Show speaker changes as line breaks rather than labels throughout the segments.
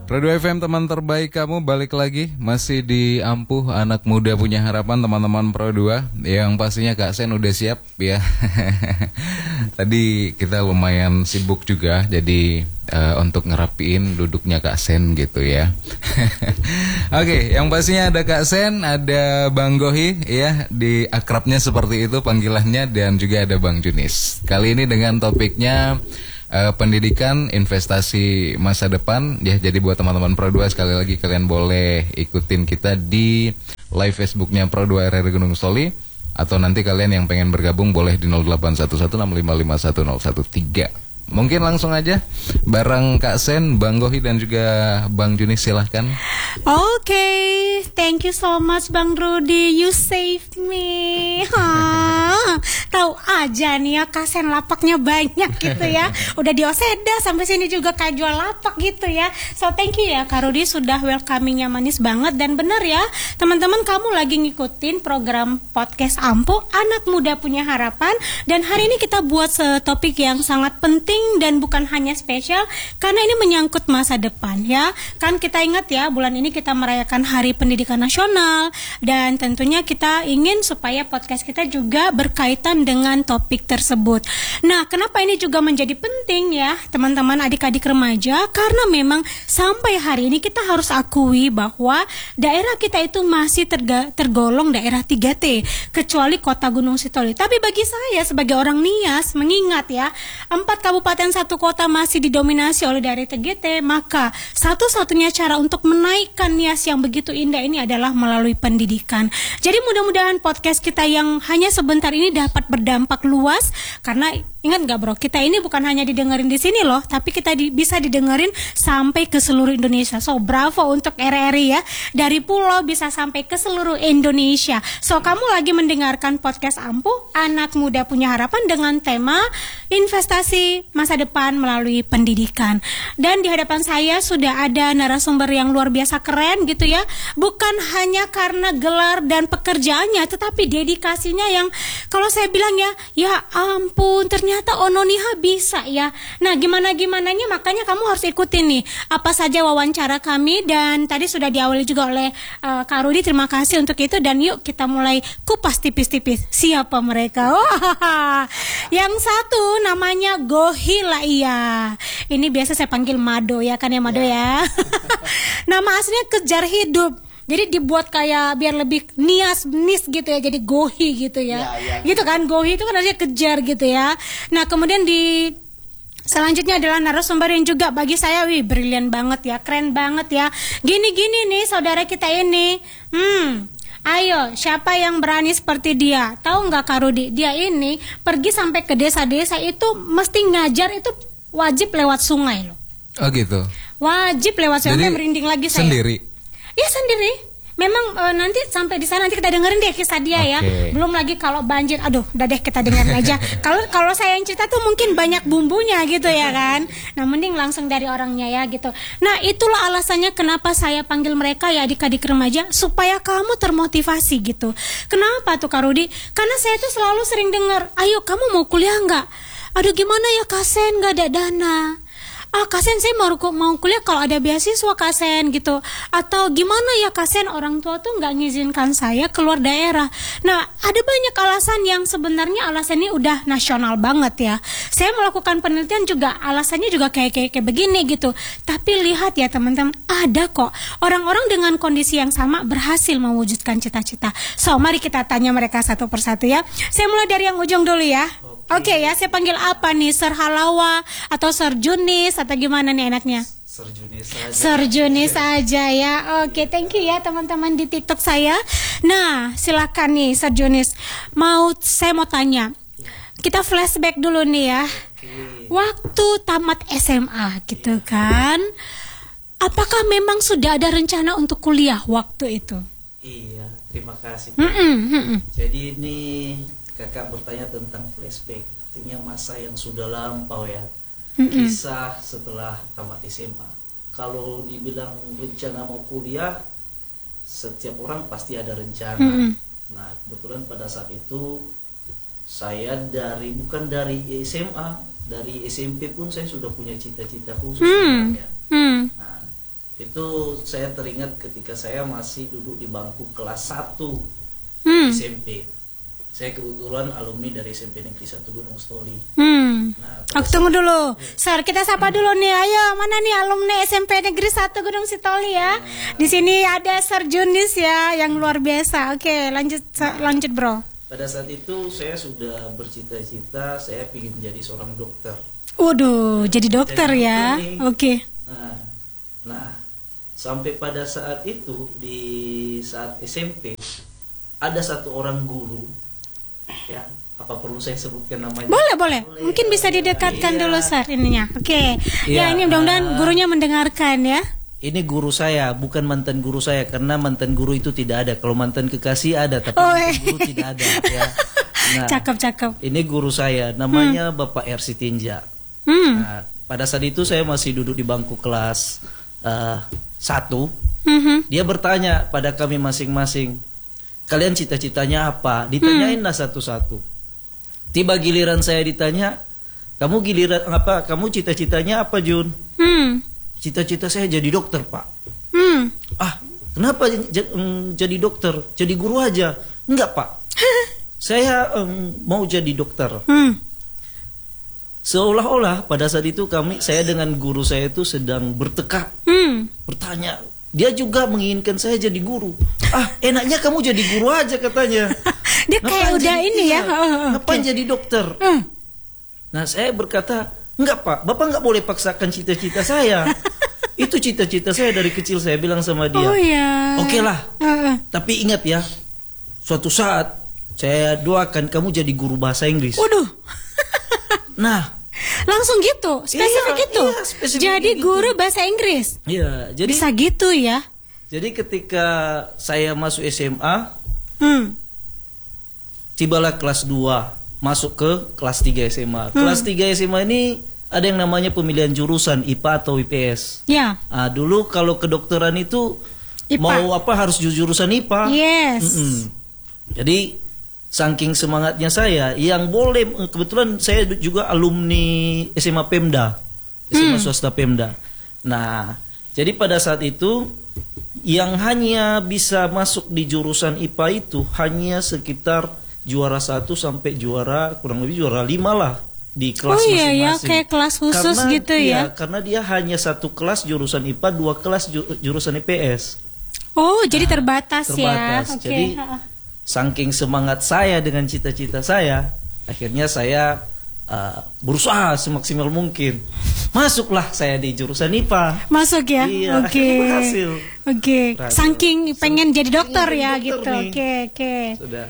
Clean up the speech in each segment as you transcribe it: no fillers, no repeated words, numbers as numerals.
Radio FM teman terbaik kamu balik lagi masih di Ampuh Anak Muda Punya Harapan teman-teman Pro 2 yang pastinya Kak Sen udah siap ya. Tadi kita lumayan sibuk juga jadi untuk ngerapiin duduknya Kak Sen gitu ya. Oke, yang pastinya ada Kak Sen, ada Bang Gohi ya, di akrabnya seperti itu panggilannya, dan juga ada Bang Junis. Kali ini dengan topiknya pendidikan, investasi masa depan ya. Jadi buat teman-teman Pro 2 sekali lagi kalian boleh ikutin kita di live Facebooknya Pro 2 RRI Gunung Soli, atau nanti kalian yang pengen bergabung boleh di 081165551013. Mungkin langsung aja bareng Kak Sen, Bang Gohi dan juga Bang Junis, silahkan.
Oke, thank you so much Bang Rudy, you saved me. Tahu aja nih ya, Kak Sen lapaknya banyak gitu ya. Udah di Oseda sampai sini juga kayak jual lapak gitu ya. So thank you ya Kak Rudy sudah welcomingnya manis banget. Dan bener ya teman-teman, kamu lagi ngikutin program podcast Ampuh Anak Muda Punya Harapan. Dan hari ini kita buat topik yang sangat penting dan bukan hanya spesial karena ini menyangkut masa depan ya. Kan kita ingat ya, bulan ini kita merayakan Hari Pendidikan Nasional, dan tentunya kita ingin supaya podcast kita juga berkaitan dengan topik tersebut. Nah, kenapa ini juga menjadi penting ya teman-teman adik-adik remaja? Karena memang sampai hari ini kita harus akui bahwa daerah kita itu masih tergolong daerah 3T, kecuali Kota Gunung Sitoli. Tapi bagi saya sebagai orang Nias, mengingat ya 4 kabupaten 1 kota masih didominasi oleh daerah 3T, maka satu-satunya cara untuk menaikkan Nias yang begitu indah ini adalah melalui pendidikan. Jadi mudah-mudahan podcast kita yang hanya sebentar ini dapat berdampak luas, karena ingat gak bro, kita ini bukan hanya didengerin di sini loh, tapi kita bisa didengerin sampai ke seluruh Indonesia. So bravo untuk RRI ya, dari pulau bisa sampai ke seluruh Indonesia. So kamu lagi mendengarkan podcast Ampuh Anak Muda Punya Harapan dengan tema investasi masa depan melalui pendidikan. Dan di hadapan saya sudah ada narasumber yang luar biasa keren gitu ya. Bukan hanya karena gelar dan pekerjaannya, tetapi dedikasinya yang kalau saya bilang ya ampun, ternyata Ononiha bisa ya. Nah gimana-gimananya, makanya kamu harus ikutin nih apa saja wawancara kami. Dan tadi sudah diawali juga oleh Kak Rudy, terima kasih untuk itu. Dan yuk kita mulai kupas tipis-tipis siapa mereka. Yang satu namanya Gohi lah, iya. Ini biasa saya panggil Mado ya kan ya, Mado ya. Nama aslinya Kejar Hidup. Jadi dibuat kayak biar lebih nis gitu ya, jadi Gohi gitu ya. Gitu kan, Gohi itu kan artinya kejar gitu ya. Nah kemudian di selanjutnya adalah narasumber yang juga bagi saya brilian banget ya, keren banget ya. Gini-gini nih saudara kita ini. Ayo, siapa yang berani seperti dia? Tahu nggak Kak Rudy? Dia ini pergi sampai ke desa-desa itu mesti ngajar itu wajib lewat sungai loh.
Oh gitu.
Wajib lewat sungai. Sampai merinding lagi saya.
Sendiri?
Ya sendiri. Memang nanti sampai di sana nanti kita dengerin deh kisah dia ya. Belum lagi kalau banjir, aduh, udah deh kita dengerin aja. Kalau saya yang cerita tuh mungkin banyak bumbunya gitu ya kan. Nah mending langsung dari orangnya ya gitu. Nah itulah alasannya kenapa saya panggil mereka ya adik-adik remaja, supaya kamu termotivasi gitu. Kenapa tuh Kak Rudy? Karena saya tuh selalu sering dengar, ayo kamu mau kuliah nggak? Aduh gimana ya Kak Sen, nggak ada dana. Kak Sen saya mau kuliah kalau ada beasiswa Kak Sen gitu. Atau gimana ya Kak Sen, orang tua tuh nggak ngizinkan saya keluar daerah. Nah ada banyak alasan yang sebenarnya alasannya udah nasional banget ya. Saya melakukan penelitian juga alasannya juga kayak begini gitu. Tapi lihat ya teman-teman, ada kok orang-orang dengan kondisi yang sama berhasil mewujudkan cita-cita. So mari kita tanya mereka satu persatu ya. Saya mulai dari yang ujung dulu ya. Oke ya, saya panggil apa nih? Sir Halawa atau Sir Junis atau gimana nih enaknya?
Sir Junis saja.
Sir Junis aja ya. Oke, thank you ya teman-teman di TikTok saya. Nah, silakan nih Sir Junis. Saya mau tanya. Kita flashback dulu nih ya. Waktu tamat SMA gitu kan. Apakah memang sudah ada rencana untuk kuliah waktu itu?
Iya, terima kasih. Jadi ini kakak bertanya tentang flashback, artinya masa yang sudah lampau ya. Kisah setelah tamat SMA. Kalau dibilang rencana mau kuliah, setiap orang pasti ada rencana. Nah kebetulan pada saat itu saya bukan dari SMA, dari SMP pun saya sudah punya cita-cita khusus sebenarnya. Nah Itu saya teringat ketika saya masih duduk di bangku kelas 1 SMP. Saya kebetulan alumni dari SMP Negeri 1 Gunung Stoli. Nah,
tunggu dulu. Sir, kita sapa dulu nih. Ayo, mana nih alumni SMP Negeri 1 Gunung Sitoli ya? Di sini ada Sir Junis ya, yang luar biasa. Oke, lanjut bro.
Pada saat itu saya sudah bercita-cita saya ingin menjadi seorang dokter.
Waduh, jadi dokter ya? Oke.
Nah, sampai pada saat itu di saat SMP ada satu orang guru, ya, apa perlu saya sebutkan namanya?
Boleh. Mungkin bisa didekatkan dulu Sir ininya. Oke. Ya,
Iya,
ini mudah-mudahan gurunya mendengarkan ya.
Ini guru saya, bukan mantan guru saya, karena mantan guru itu tidak ada. Kalau mantan kekasih ada, tapi mantan guru tidak ada. Ya. Nah,
Cakep.
ini guru saya, namanya Bapak R. Sitinja. Nah, pada saat itu saya masih duduk di bangku kelas 1. Dia bertanya pada kami masing-masing, kalian cita-citanya apa? Ditanyain lah satu-satu. Tiba giliran saya ditanya, kamu giliran apa? Kamu cita-citanya apa, Jun? Cita-cita saya jadi dokter, Pak. Kenapa jadi dokter? Jadi guru aja? Enggak, Pak. Saya mau jadi dokter. Seolah-olah pada saat itu saya dengan guru saya itu sedang bertekak, bertanya. Dia juga menginginkan saya jadi guru. Enaknya kamu jadi guru aja katanya.
Dia kayak udah ini ya.
Ngapain jadi dokter? Nah, saya berkata, enggak Pak, Bapak enggak boleh paksakan cita-cita saya. Itu cita-cita saya dari kecil, saya bilang sama dia.
Oh ya.
Oke lah. Tapi ingat ya, suatu saat saya doakan kamu jadi guru bahasa Inggris.
Waduh.
Nah,
langsung gitu, spesifik gitu.
Iya, spesifik
jadi
gitu.
guru bahasa Inggris.
Iya, jadi
bisa gitu ya.
Jadi ketika saya masuk SMA, tibalah kelas 2, masuk ke kelas 3 SMA. Kelas 3 SMA ini ada yang namanya pemilihan jurusan IPA atau IPS.
Ya.
Dulu kalau kedokteran itu
IPA.
mau apa harus jurusan IPA.
Yes.
Jadi saking semangatnya saya, yang boleh, kebetulan saya juga alumni SMA Pemda, SMA swasta Pemda. Nah, jadi pada saat itu yang hanya bisa masuk di jurusan IPA itu hanya sekitar juara 1 sampai juara kurang lebih juara 5 lah di kelas masing-masing.
Ya, kayak kelas khusus
karena,
gitu ya.
Karena dia hanya 1 kelas jurusan IPA, 2 kelas jurusan IPS.
Oh, jadi terbatas ya.
Terbatas. Jadi saking semangat saya dengan cita-cita saya, akhirnya saya berusaha semaksimal mungkin. Masuklah saya di jurusan IPA.
Masuk ya?
Iya,
Oke.
berhasil.
Oke. Saking pengen jadi dokter ya
dokter
gitu.
nih.
Oke.
Sudah.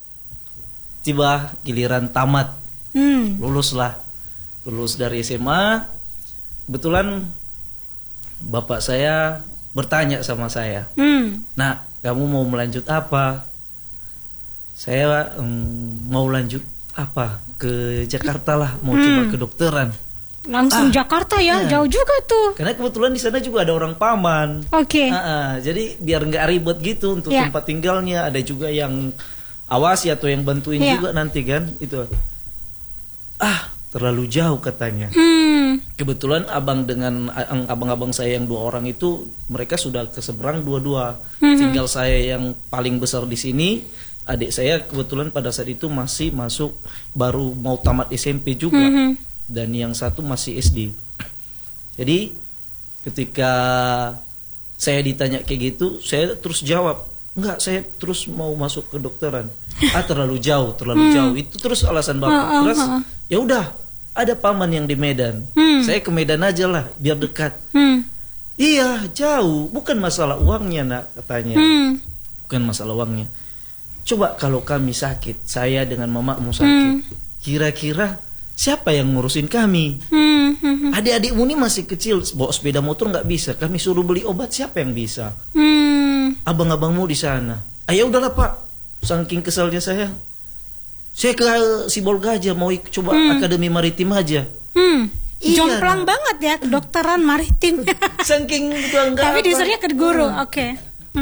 Tiba giliran tamat. Lulus dari SMA. Kebetulan bapak saya bertanya sama saya, "Nah, kamu mau melanjut apa?" Saya mau lanjut apa? Ke Jakarta lah, mau coba kedokteran.
Langsung Jakarta ya, jauh juga tuh.
Karena kebetulan di sana juga ada orang paman.
Oke.
Jadi biar nggak ribet gitu untuk tempat tinggalnya, ada juga yang awasi atau yang bantuin juga nanti kan itu. Terlalu jauh katanya. Kebetulan abang-abang saya yang 2 orang itu mereka sudah ke seberang dua-dua. Tinggal saya yang paling besar di sini. Adik saya kebetulan pada saat itu masih masuk, baru mau tamat SMP juga. Dan yang satu masih SD. Jadi ketika saya ditanya kayak gitu, saya terus jawab, enggak, saya terus mau masuk ke dokteran. Terlalu jauh. Itu terus alasan bapak. Terus ya udah, ada paman yang di Medan. Saya ke Medan aja lah, biar dekat. Iya, jauh. Bukan masalah uangnya, nak, katanya. Bukan masalah uangnya. Coba kalau kami sakit, saya dengan mamamu sakit, kira-kira siapa yang ngurusin kami? Adik-adikmu ini masih kecil, bawa sepeda motor nggak bisa. Kami suruh beli obat, siapa yang bisa? Abang-abangmu di sana. Ya udahlah Pak, saking kesalnya saya ke Sibolga aja, mau coba Akademi Maritim aja.
Jomplang banget ya kedokteran maritim.
Saking bangga.
Tapi disuruhnya ke guru. Oke.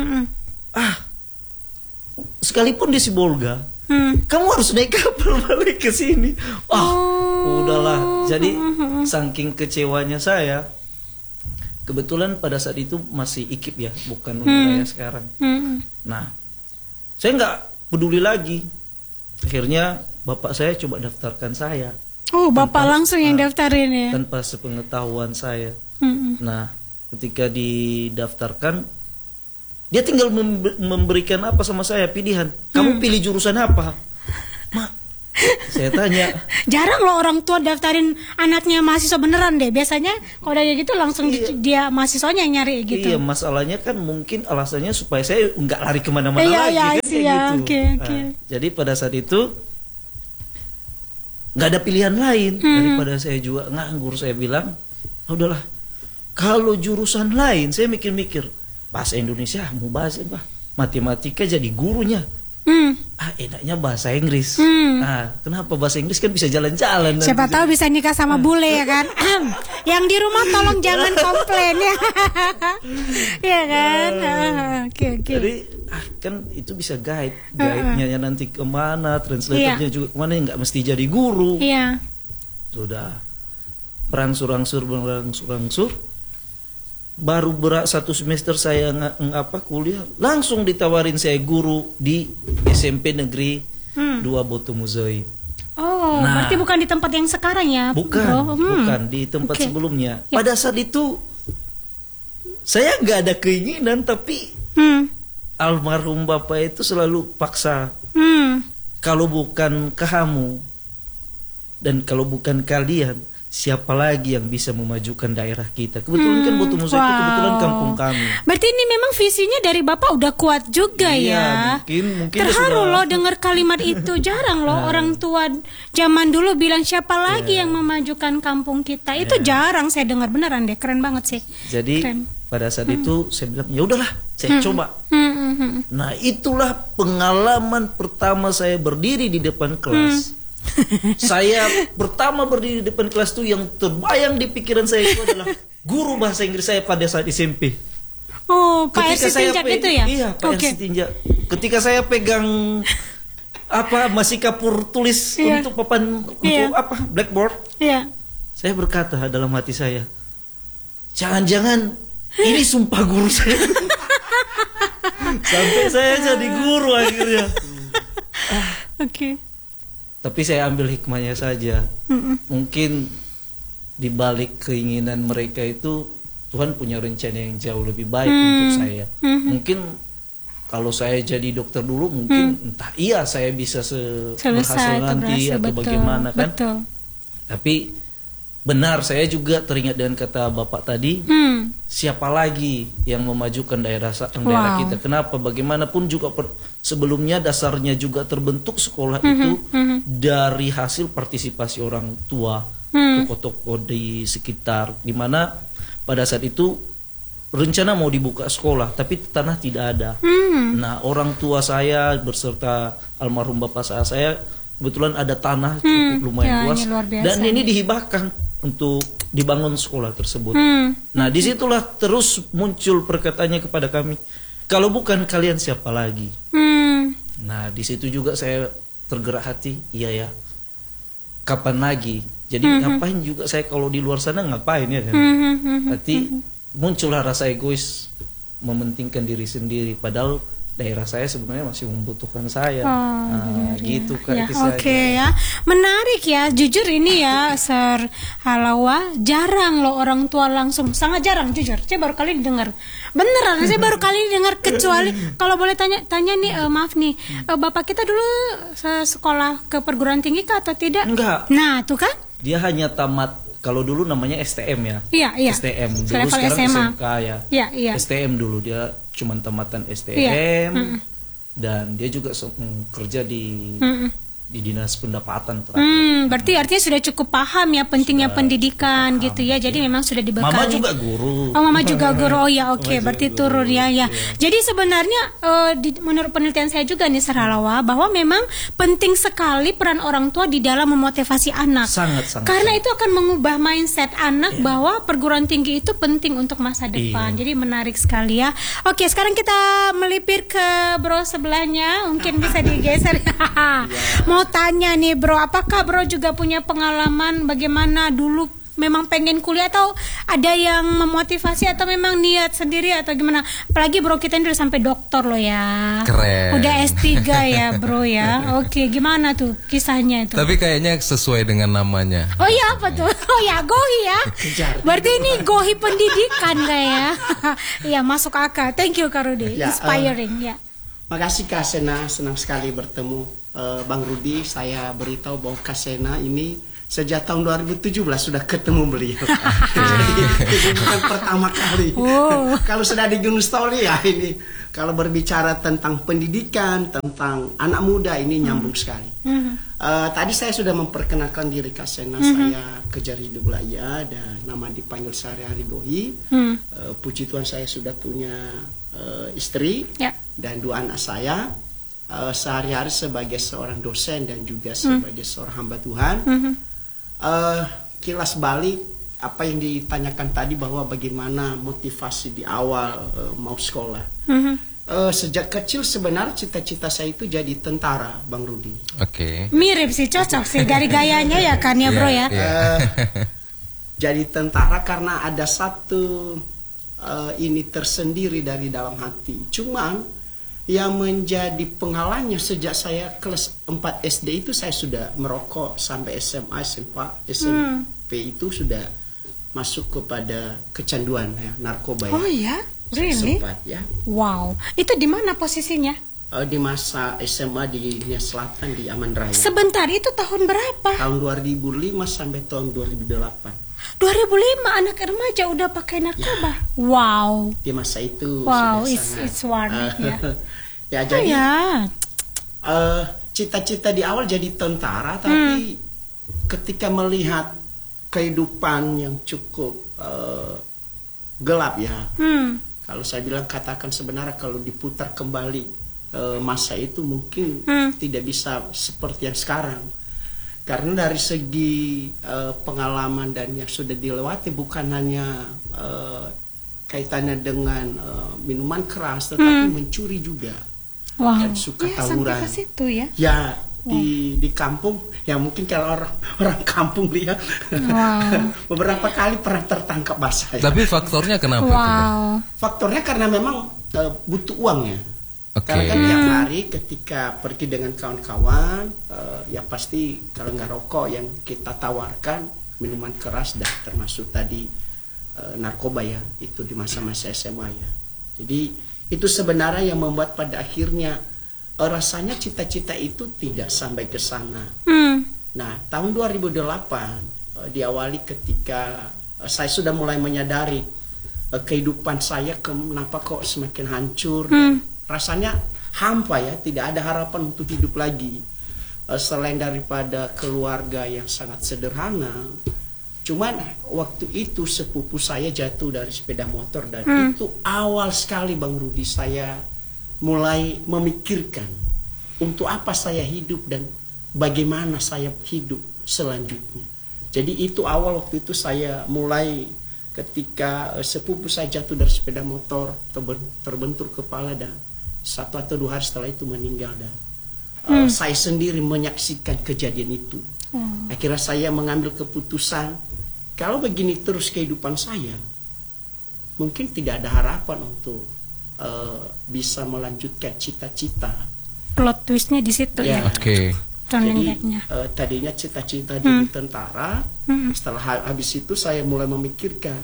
Sekalipun di Sibolga, kamu harus naik kapal balik ke sini. Udahlah. Jadi saking kecewanya saya, kebetulan pada saat itu masih IKIP ya, bukan Uniraya sekarang. Nah, saya nggak peduli lagi. Akhirnya bapak saya coba daftarkan saya.
Oh, bapak langsung yang daftarin ya?
Tanpa sepengetahuan saya. Nah, ketika didaftarkan, dia tinggal memberikan apa sama saya, pilihan. Kamu pilih jurusan apa? Mak, saya tanya.
Jarang loh orang tua daftarin anaknya mahasiswa beneran deh. Biasanya kalau kayak gitu langsung dia mahasiswanya yang nyari gitu.
Iya, masalahnya kan mungkin alasannya supaya saya nggak lari kemana-mana
iya,
lagi
iya,
kan
iya,
kayak gitu.
Okay.
Nah, jadi pada saat itu nggak ada pilihan lain daripada saya juga nganggur. Saya bilang, udahlah. Kalau jurusan lain, saya mikir-mikir bahasa Indonesia mau bahas apa? Matematika jadi gurunya. Enaknya bahasa Inggris. Kenapa bahasa Inggris kan bisa jalan-jalan.
Siapa tahu bisa nikah sama bule ya kan. Yang di rumah tolong jangan komplain ya. Iya kan. Oke.
Jadi kan itu bisa guide-nya nanti kemana, translatornya juga kemana, nggak mesti jadi guru.
Iya.
Sudah berangsur-angsur. Baru satu semester saya kuliah, langsung ditawarin saya guru di SMP Negeri 2 Boto Muzoi.
Oh, berarti bukan di tempat yang sekarang ya?
Bukan di tempat sebelumnya. Pada saat itu saya nggak ada keinginan, tapi almarhum bapak itu selalu paksa. Kalau bukan kamu dan kalau bukan kalian, siapa lagi yang bisa memajukan daerah kita? Kebetulan kan Boto Muzoi itu kebetulan kampung kami.
Berarti ini memang visinya dari bapak udah kuat juga ya.
Mungkin
terharu loh dengar kalimat itu. Jarang loh orang tua zaman dulu bilang siapa lagi yang memajukan kampung kita. Itu jarang saya dengar, beneran deh, keren banget sih.
Jadi pada saat itu saya bilang, ya udahlah, saya coba. Nah, itulah pengalaman pertama saya berdiri di depan kelas. Saya pertama berdiri di depan kelas tuh, yang terbayang di pikiran saya itu adalah guru bahasa Inggris saya pada saat SMP.
Oh, Pak Ersi Tinjak itu ya?
Iya, Pak Ersi Tinjak. Ketika saya pegang masih kapur tulis untuk papan untuk blackboard. Iya. Saya berkata dalam hati saya, jangan-jangan ini sumpah guru saya. Sampai saya jadi guru akhirnya.
Oke.
Tapi saya ambil hikmahnya saja. Mungkin di balik keinginan mereka itu Tuhan punya rencana yang jauh lebih baik untuk saya. Mungkin kalau saya jadi dokter dulu, mungkin entah saya bisa berhasil nanti atau bagaimana kan.
Betul.
Tapi benar, saya juga teringat dengan kata Bapak tadi, siapa lagi yang memajukan daerah kita? Kenapa? Bagaimanapun juga sebelumnya dasarnya juga terbentuk sekolah itu dari hasil partisipasi orang tua, tokoh-tokoh di sekitar, di mana pada saat itu rencana mau dibuka sekolah, tapi tanah tidak ada. Nah, orang tua saya beserta almarhum bapak saya kebetulan ada tanah cukup lumayan luas, dan ini dihibahkan untuk dibangun sekolah tersebut. Nah, disitulah terus muncul perkataannya kepada kami, kalau bukan kalian siapa lagi? Nah, di situ juga saya tergerak hati, iya ya, kapan lagi? Jadi ngapain juga saya kalau di luar sana, ngapain ya kan? Berarti muncullah rasa egois, mementingkan diri sendiri, padahal daerah saya sebenarnya masih membutuhkan saya. Gitu Kak.
Oke ya, menarik ya. Jujur ini ya, Sir Halawa, jarang loh orang tua langsung, sangat jarang jujur. Saya baru kali dengar, beneran. Saya baru kali dengar, kecuali kalau boleh tanya nih, maaf nih, bapak kita dulu sekolah ke perguruan tinggi kah atau tidak?
Enggak.
Nah, tuh kan?
Dia hanya tamat. Kalau dulu namanya STM ya.
Iya.
STM. Dulu
Level
sekarang
SMA.
SMK ya.
Iya.
STM dulu dia cuman tamatan STM. Dan dia juga kerja di Dinas Pendapatan terakhir.
Berarti artinya sudah cukup paham ya pentingnya pendidikan gitu ya. Jadi memang sudah dibekali.
Mama juga guru.
Oh, mama juga guru. Oh ya, oke. Berarti turun ya. Jadi sebenarnya menurut penelitian saya juga nih, Sir Halawa, bahwa memang penting sekali peran orang tua di dalam memotivasi anak.
Sangat.
Karena itu akan mengubah mindset anak bahwa perguruan tinggi itu penting untuk masa depan. Jadi menarik sekali ya. Oke, sekarang kita melipir ke bro sebelahnya. Mungkin bisa digeser. Mau tanya nih bro, apakah bro juga punya pengalaman bagaimana dulu memang pengen kuliah atau ada yang memotivasi atau memang niat sendiri atau gimana? Apalagi bro kita ini udah sampai doktor loh ya.
Keren.
Udah S3 ya bro ya. Oke, gimana tuh kisahnya itu?
Tapi kayaknya sesuai dengan namanya.
Oh iya apa tuh? Oh ya Gohi ya. Berarti ini Gohi pendidikan kayak. Iya masuk akal. Thank you Kak Rudi.
Ya,
Inspiring ya.
Makasih Kak Sena, senang sekali bertemu Bang Rudi. Saya beritahu bahwa Kak Sena ini sejak tahun 2017 sudah ketemu beliau. Jadi ini bukan pertama kali.
Oh.
Kalau sudah di Gunung Story ya ini. Kalau berbicara tentang pendidikan, tentang anak muda ini nyambung sekali. Tadi saya sudah memperkenalkan diri Kak Sena. Saya kejar hidup layak dan nama dipanggil sehari-hari Gohi. Puji Tuhan saya sudah punya istri dan 2 anak saya. Sehari-hari sebagai seorang dosen dan juga sebagai seorang hamba Tuhan. Kilas balik apa yang ditanyakan tadi bahwa bagaimana motivasi di awal mau sekolah. Sejak kecil sebenarnya cita-cita saya itu jadi tentara, Bang Rudi.
Oke.
Mirip sih, cocok sih dari gayanya ya kan ya bro ya.
Jadi tentara karena ada satu ini tersendiri dari dalam hati. Cuman yang menjadi penghalangnya sejak saya kelas 4 SD itu saya sudah merokok sampai SMA, SMP itu sudah masuk kepada kecanduan ya, narkoba ya.
Oh ya, really?
Sempat ya.
Wow, itu di mana posisinya?
Di masa SMA di Nia Selatan di Aman Raya.
Sebentar, itu tahun berapa?
Tahun 2005 sampai tahun 2008.
2005 anak remaja udah pakai narkoba.
Ya.
Wow.
Di masa itu
Wow,
sudah
it's warning ya.
Ya jadi
ya.
Cita-cita di awal jadi tentara, tapi ketika melihat kehidupan yang cukup gelap ya. Kalau saya bilang katakan sebenarnya kalau diputar kembali masa itu mungkin tidak bisa seperti yang sekarang. Karena dari segi pengalaman dan yang sudah dilewati bukan hanya kaitannya dengan minuman keras, tetapi mencuri juga.
Wow.
Dan suka
Ya,
tawuran.
sampai ke situ ya.
Ya di kampung ya mungkin kalau orang kampung lihat beberapa kali pernah tertangkap basah. Ya.
Tapi faktornya kenapa?
Wow.
Faktornya karena memang butuh uangnya. Karena kan tiap hari ketika pergi dengan kawan-kawan, ya pasti kalau nggak rokok yang kita tawarkan minuman keras dan termasuk tadi narkoba ya, itu di masa-masa SMA ya. Jadi itu sebenarnya yang membuat pada akhirnya rasanya cita-cita itu tidak sampai ke sana. Nah, tahun 2008 diawali ketika saya sudah mulai menyadari kehidupan saya kenapa kok semakin hancur. Rasanya hampa ya, tidak ada harapan untuk hidup lagi. Selain daripada keluarga yang sangat sederhana. Cuman waktu itu sepupu saya jatuh dari sepeda motor dan itu awal sekali Bang Rudi saya mulai memikirkan untuk apa saya hidup dan bagaimana saya hidup selanjutnya. Jadi itu awal waktu itu saya mulai ketika sepupu saya jatuh dari sepeda motor terbentur kepala dan 1 atau 2 hari setelah itu meninggal dan saya sendiri menyaksikan kejadian itu. Akhirnya saya mengambil keputusan kalau begini terus kehidupan saya mungkin tidak ada harapan untuk bisa melanjutkan cita-cita.
Plot twistnya di situ ya.
Oke.
Jadi tadinya cita-cita jadi tentara. Setelah habis itu saya mulai memikirkan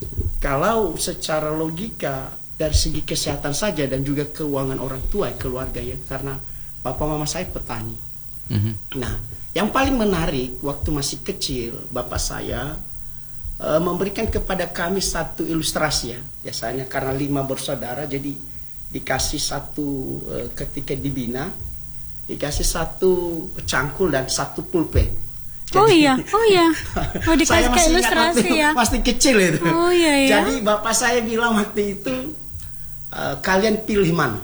kalau secara logika dari segi kesehatan saja dan juga keuangan orang tua keluarga ya, karena bapak mama saya petani. Nah, yang paling menarik waktu masih kecil bapak saya memberikan kepada kami satu ilustrasi ya. Biasanya karena 5 bersaudara jadi dikasih satu ketika dibina dikasih 1 cangkul dan 1 pulpen. Jadi,
oh iya. Oh dikasih kayak ilustrasi ya.
Masih kecil itu.
Oh iya ya.
Jadi bapak saya bilang waktu itu kalian pilih mana?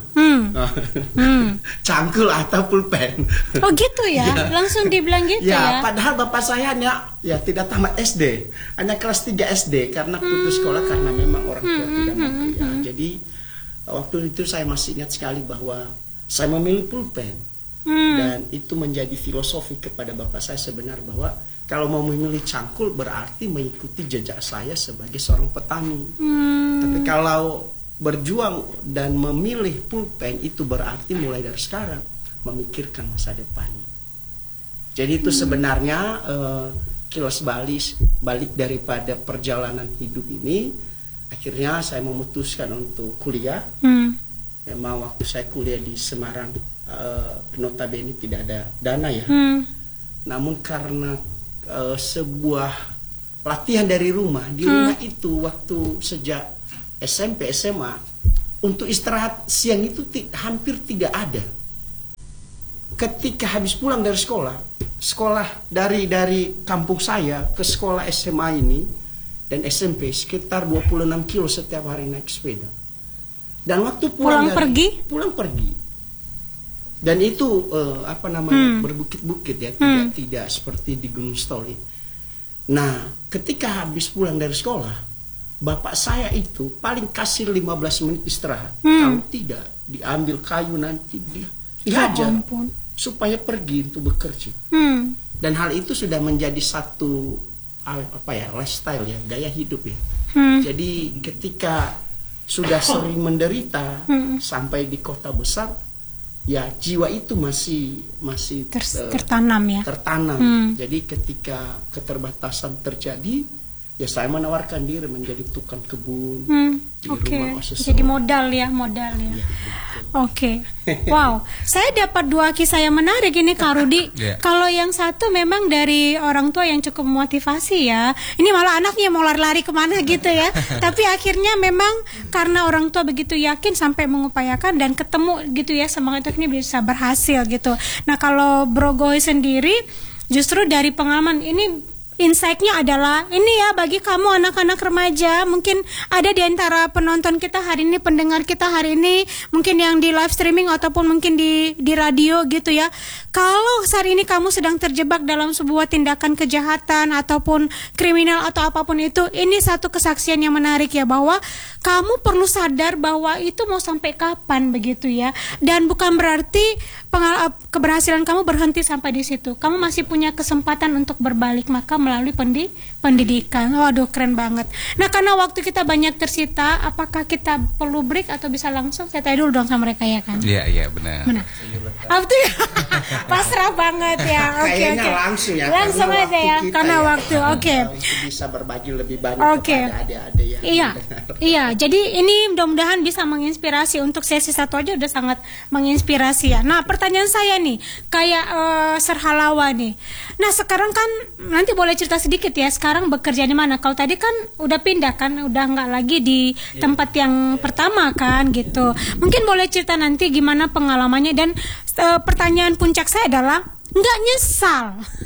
Cangkul atau pulpen?
Oh gitu ya, langsung dibilang gitu ya.
Padahal bapak saya hanya tidak tamat SD, hanya kelas 3 SD karena putus sekolah karena memang orang tua tidak mampu ya. Jadi waktu itu saya masih ingat sekali bahwa saya memilih pulpen dan itu menjadi filosofi kepada bapak saya sebenarnya bahwa kalau mau memilih cangkul berarti mengikuti jejak saya sebagai seorang petani. Tapi kalau berjuang dan memilih pulpen itu berarti mulai dari sekarang memikirkan masa depan. Jadi itu sebenarnya kilas balik daripada perjalanan hidup ini. Akhirnya saya memutuskan untuk kuliah. Memang waktu saya kuliah di Semarang, notabene tidak ada dana ya. Namun karena sebuah latihan dari rumah, di rumah itu waktu sejak SMP SMA untuk istirahat siang itu hampir tidak ada. Ketika habis pulang dari sekolah dari kampung saya ke sekolah SMA ini dan SMP sekitar 26 kilo setiap hari naik sepeda. Dan waktu pulang pergi. Dan itu berbukit-bukit ya, tidak seperti di Gunung Stoli. Nah, ketika habis pulang dari sekolah, bapak saya itu paling kasih 15 menit istirahat. Kalau tidak, diambil kayu nanti dihajar supaya pergi untuk bekerja. Dan hal itu sudah menjadi satu lifestyle ya, gaya hidup ya. Jadi ketika sudah sering menderita sampai di kota besar, ya jiwa itu masih
tertanam ya.
Jadi ketika keterbatasan terjadi, ya saya menawarkan diri menjadi tukang kebun di rumah seseorang.
Jadi modal ya. Ya, Oke. Wow, saya dapat 2 kisah yang menarik ini Kak Rudi. Kalau yang satu memang dari orang tua yang cukup memotivasi ya. Ini malah anaknya mau lari-lari kemana gitu ya. Tapi akhirnya memang karena orang tua begitu yakin sampai mengupayakan dan ketemu gitu ya, semangat ini bisa berhasil gitu. Nah kalau Bro Goy sendiri justru dari pengalaman ini, insight-nya adalah ini ya, bagi kamu anak-anak remaja, mungkin ada di antara penonton kita hari ini, pendengar kita hari ini, mungkin yang di live streaming ataupun mungkin di radio gitu ya. Kalau saat ini kamu sedang terjebak dalam sebuah tindakan kejahatan ataupun kriminal atau apapun itu, ini satu kesaksian yang menarik ya, bahwa kamu perlu sadar bahwa itu mau sampai kapan begitu ya. Dan bukan berarti keberhasilan kamu berhenti sampai di situ. Kamu masih punya kesempatan untuk berbalik, maka melalui pendidikan. Waduh, keren banget. Nah, karena waktu kita banyak tersita, apakah kita perlu break atau bisa langsung? Saya tanya dulu dong sama mereka ya kan?
Iya, benar.
Apa tuh? Pasrah banget ya. Oke.
Langsung ya.
Langsung aja ya, karena waktu. Oke.
Bisa berbagi lebih banyak kepada adik-adik ya.
Iya. Jadi ini mudah-mudahan bisa menginspirasi. Untuk sesi 1 aja udah sangat menginspirasi ya. Nah, pertanyaan saya nih, kayak Serhalawa nih. Nah, sekarang kan nanti boleh cerita sedikit ya, sekarang bekerja di mana? Kalau tadi kan udah pindah kan, udah nggak lagi di tempat yang pertama kan gitu. Mungkin boleh cerita nanti gimana pengalamannya. Dan pertanyaan puncak saya adalah, nggak nyesal?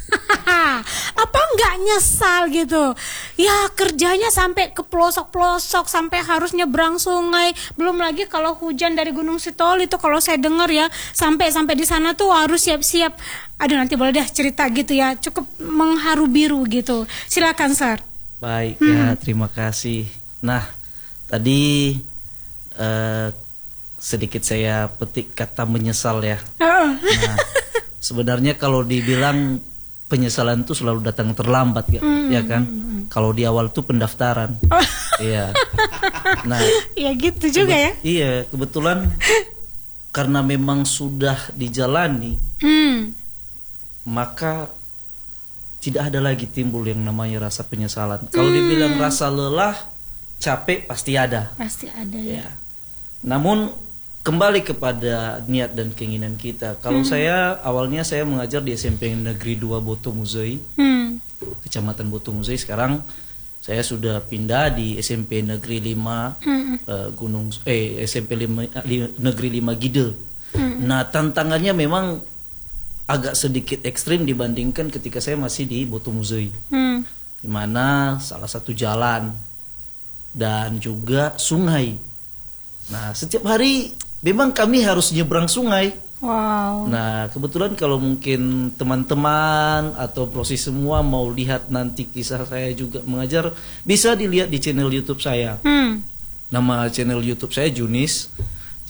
Apa nggak nyesal gitu? Ya kerjanya sampai ke pelosok-pelosok, sampai harus nyebrang sungai. Belum lagi kalau hujan dari Gunung Sitoli itu, kalau saya dengar ya, sampai di sana tuh harus siap-siap. Aduh, nanti boleh deh cerita gitu ya, cukup mengharu biru gitu. Silakan Sir.
Baik ya, terima kasih. Nah, tadi sedikit saya petik kata menyesal ya. Nah, sebenarnya kalau dibilang penyesalan itu selalu datang terlambat ya kan? Kalau di awal tuh pendaftaran. Iya. Nah,
ya gitu juga ya.
Iya, kebetulan karena memang sudah dijalani, maka tidak ada lagi timbul yang namanya rasa penyesalan. Kalau dibilang rasa lelah, capek pasti ada.
Pasti ada ya.
Namun kembali kepada niat dan keinginan kita. Kalau saya awalnya saya mengajar di SMP Negeri 2 Botomuzoi, Kecamatan Botomuzoi. Sekarang saya sudah pindah di SMP Negeri 5 SMP Negeri 5 Gide. Nah, tantangannya memang agak sedikit ekstrim dibandingkan ketika saya masih di Botomuzoi, di mana salah satu jalan dan juga sungai. Nah, setiap hari memang kami harus nyebrang sungai.
Wow.
Nah, kebetulan kalau mungkin teman-teman atau proses semua mau lihat nanti kisah saya juga mengajar, bisa dilihat di channel YouTube saya. Nama channel YouTube saya Junis.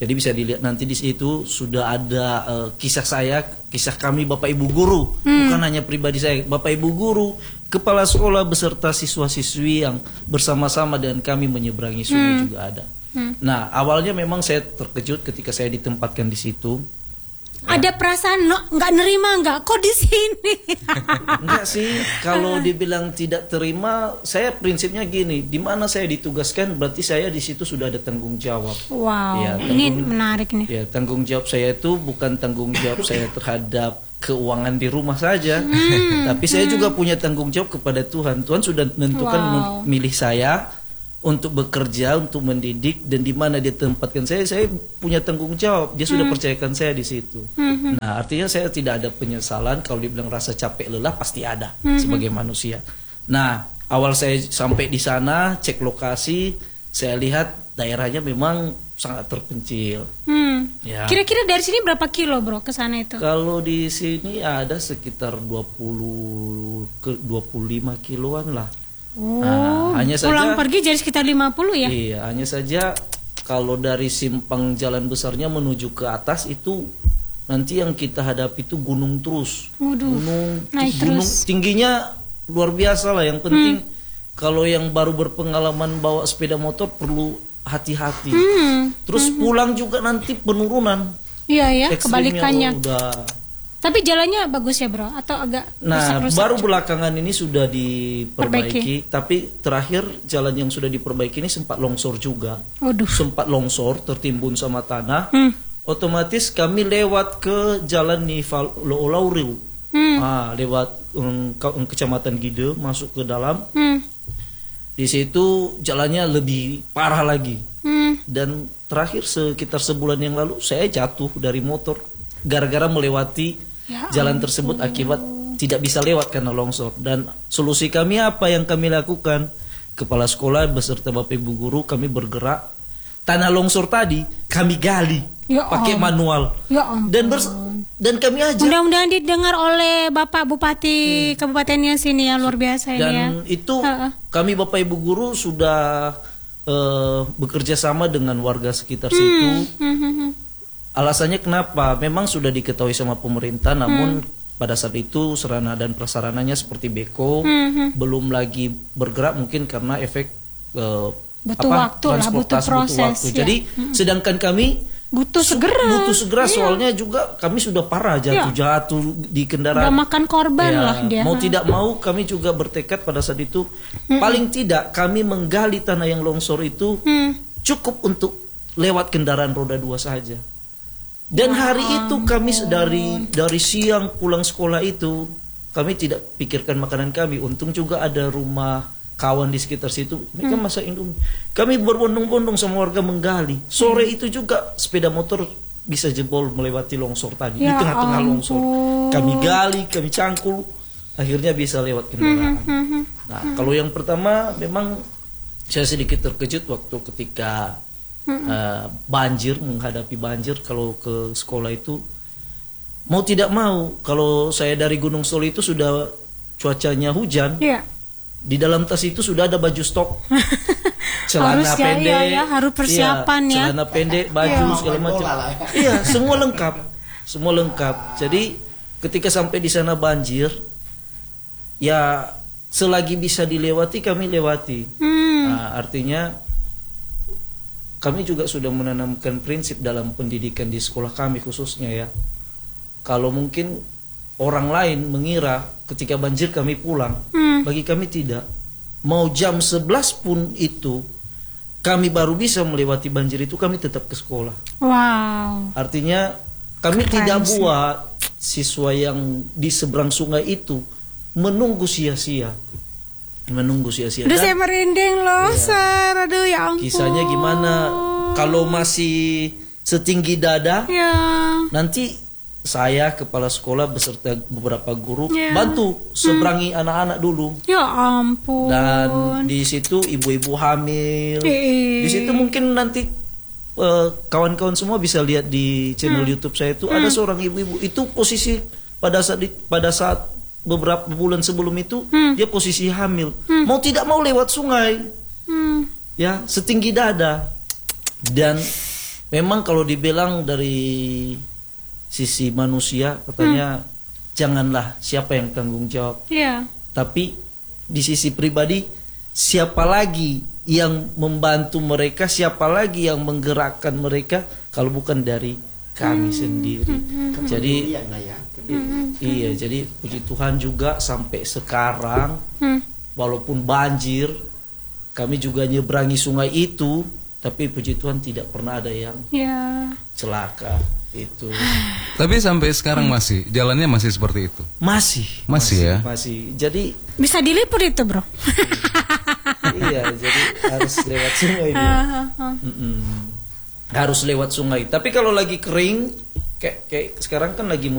Jadi bisa dilihat nanti di situ sudah ada kisah saya, kisah kami Bapak Ibu guru, bukan hanya pribadi saya, Bapak Ibu guru, kepala sekolah beserta siswa-siswi yang bersama-sama dengan kami menyeberangi sungai juga ada. Nah, awalnya memang saya terkejut ketika saya ditempatkan di situ.
Ada perasaan nggak nerima nggak? Kok di sini?
Enggak sih, kalau dibilang tidak terima, saya prinsipnya gini, di mana saya ditugaskan berarti saya di situ sudah ada tanggung jawab.
Wow,
Ya,
ini menarik nih.
Ya, tanggung jawab saya itu bukan tanggung jawab saya terhadap keuangan di rumah saja, tapi saya juga punya tanggung jawab kepada Tuhan. Tuhan sudah menentukan memilih saya untuk bekerja, untuk mendidik, dan di mana dia tempatkan saya punya tanggung jawab. Dia sudah percayakan saya di situ. Nah, artinya saya tidak ada penyesalan. Kalau dibilang rasa capek lelah pasti ada sebagai manusia. Nah, awal saya sampai di sana, cek lokasi, saya lihat daerahnya memang sangat terpencil. Ya.
Kira-kira dari sini berapa kilo bro ke sana itu?
Kalau di sini ada sekitar 20 ke 25 kiloan lah.
Oh,
hanya
pulang
saja,
pergi jadi sekitar 50 ya?
Iya, hanya saja kalau dari simpang jalan besarnya menuju ke atas itu nanti yang kita hadapi itu gunung terus.
Waduh, naik
gunung
terus.
tingginya luar biasa lah. Yang penting kalau yang baru berpengalaman bawa sepeda motor perlu hati-hati. Terus pulang juga nanti penurunan.
Iya ya,
Ekstrimnya,
kebalikannya.
udah.
Tapi jalannya bagus ya bro? Atau agak rusak-rusak?
Baru belakangan ini sudah diperbaiki. Tapi terakhir jalan yang sudah diperbaiki ini sempat longsor juga.
Waduh.
Sempat longsor, tertimbun sama tanah. Otomatis kami lewat ke jalan Lauriu. Lewat kecamatan Gide, masuk ke dalam. Di situ jalannya lebih parah lagi. Dan terakhir sekitar sebulan yang lalu saya jatuh dari motor gara-gara melewati jalan tersebut akibat tidak bisa lewat karena longsor. Dan solusi kami apa yang kami lakukan? Kepala sekolah beserta Bapak Ibu guru kami bergerak. Tanah longsor tadi kami gali pakai manual. Dan kami ajak.
Mudah-mudahan didengar oleh Bapak Bupati Kabupatennya sini ya, luar biasa ini ya.
Dan itu kami Bapak Ibu guru sudah bekerja sama dengan warga sekitar situ. Alasannya kenapa? Memang sudah diketahui sama pemerintah, namun pada saat itu sarana dan prasarananya seperti beko belum lagi bergerak, mungkin karena efek
butuh proses.
Ya. Jadi sedangkan kami
butuh segera.
Soalnya juga kami sudah parah jatuh di kendaraan.
Udah makan korban lah dia.
Mau tidak mau kami juga bertekad pada saat itu paling tidak kami menggali tanah yang longsor itu cukup untuk lewat kendaraan roda 2 saja. Dan hari itu kami dari siang pulang sekolah itu kami tidak pikirkan makanan kami. Untung juga ada rumah kawan di sekitar situ. Mereka masak Indomie. Kami berbondong-bondong sama warga menggali. Sore itu juga sepeda motor bisa jebol melewati longsor tadi. Di tengah-tengah longsor. Kami gali, kami cangkul. Akhirnya bisa lewat kendaraan. Nah, kalau yang pertama memang saya sedikit terkejut waktu ketika banjir, menghadapi banjir kalau ke sekolah itu mau tidak mau. Kalau saya dari Gunung Soli itu sudah cuacanya hujan, di dalam tas itu sudah ada baju stok, celana pendek,
harus persiapan
celana pendek, baju segala macam, semua lengkap. Jadi ketika sampai di sana banjir, ya selagi bisa dilewati kami lewati. Nah, artinya kami juga sudah menanamkan prinsip dalam pendidikan di sekolah kami khususnya ya. Kalau mungkin orang lain mengira ketika banjir kami pulang, bagi kami tidak. Mau jam 11 pun itu kami baru bisa melewati banjir itu, kami tetap ke sekolah. Wow. Artinya kami tidak buat siswa yang di seberang sungai itu menunggu sia-sia.
Udah saya merinding loh, Sar. Aduh ya ampun.
Kisahnya gimana? Kalau masih setinggi dada, nanti saya kepala sekolah beserta beberapa guru bantu seberangi anak-anak dulu.
Ya ampun.
Dan di situ ibu-ibu hamil. Di situ mungkin nanti kawan-kawan semua bisa lihat di channel YouTube saya itu ada seorang ibu-ibu itu posisi pada saat beberapa bulan sebelum itu dia posisi hamil, mau tidak mau lewat sungai, ya setinggi dada. Dan Memang kalau dibilang dari sisi manusia katanya janganlah siapa yang tanggung jawab.
Iya.
Tapi di sisi pribadi siapa lagi yang membantu mereka, siapa lagi yang menggerakkan mereka kalau bukan dari kami sendiri. Jadi iya, jadi puji Tuhan juga sampai sekarang walaupun banjir kami juga nyeberangi sungai itu, tapi puji Tuhan tidak pernah ada yang celaka itu.
Tapi sampai sekarang masih jalannya masih seperti itu. Masih ya.
Masih. Jadi
bisa diliput itu, Bro.
Iya, jadi harus lewat sungai dia. Harus lewat sungai. Tapi kalau lagi kering, kayak sekarang kan lagi